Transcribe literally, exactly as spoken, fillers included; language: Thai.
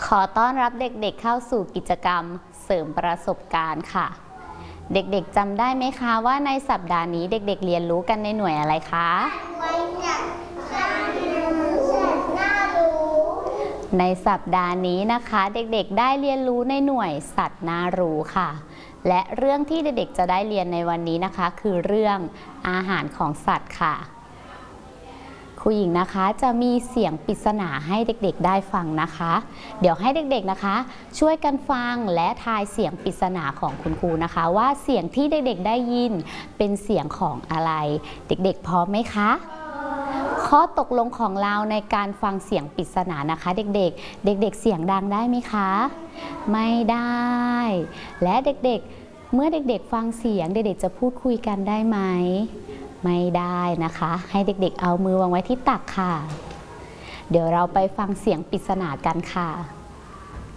ขอต้อนรับเด็กๆเข้าสู่กิจกรรมเสริมประสบการณ์ค่ะเด็กๆจำได้ไหมคะว่าในสัปดาห์นี้เด็กๆเรียนรู้กันในหน่วยอะไรคะในสัปดาห์นี้นะคะเด็กๆได้เรียนรู้ในหน่วยสัตว์น่ารู้ค่ะและเรื่องที่เด็กๆจะได้เรียนในวันนี้นะคะคือเรื่องอาหารของสัตว์ค่ะครูหญิงนะคะจะมีเสียงปริศนาให้เด็กๆได้ฟังนะคะเดี๋ยวให้เด็กๆนะคะช่วยกันฟังและทายเสียงปริศนาของคุณครูนะคะว่าเสียงที่เด็กๆได้ยินเป็นเสียงของอะไรเด็กๆพร้อมไหมคะข้อตกลงของเราในการฟังเสียงปริศนานะคะเด็กๆเด็กๆเสียงดังได้ไหมคะไม่ได้และเด็กๆเมื่อเด็กๆฟังเสียงเด็กๆจะพูดคุยกันได้ไหมไม่ได้นะคะให้เด็กๆเอามือวางไว้ที่ตักค่ะเดี๋ยวเราไปฟังเสียงปริศนากันค่ะ